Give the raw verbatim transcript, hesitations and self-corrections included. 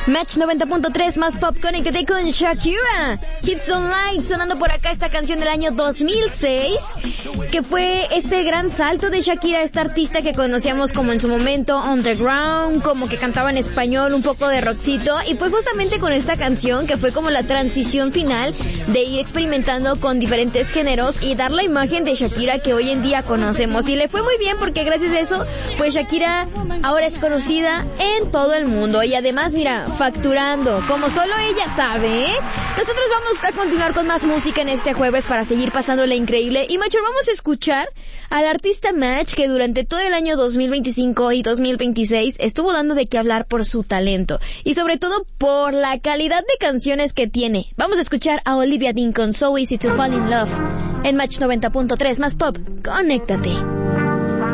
Match noventa punto tres más pop, conéctate con Shakira. Hips Don't Lie, sonando por acá esta canción del año dos mil seis, que fue este gran salto de Shakira, esta artista que conocíamos como en su momento underground, como que cantaba en español, un poco de rockcito, y fue justamente con esta canción que fue como la transición final de ir experimentando con diferentes géneros y dar la imagen de Shakira que hoy en día conocemos. Y le fue muy bien porque gracias a eso, pues Shakira ahora es conocida en todo el mundo y además, mira, facturando, como solo ella sabe, ¿eh? Nosotros vamos a continuar con más música en este jueves para seguir pasándole increíble. Y Macho, vamos a escuchar al artista Match, que durante todo el año dos mil veinticinco y dos mil veintiséis estuvo dando de qué hablar por su talento y sobre todo por la calidad de canciones que tiene. Vamos a escuchar a Olivia Dean con So Easy to Fall in Love en Match noventa punto tres más pop. Conéctate.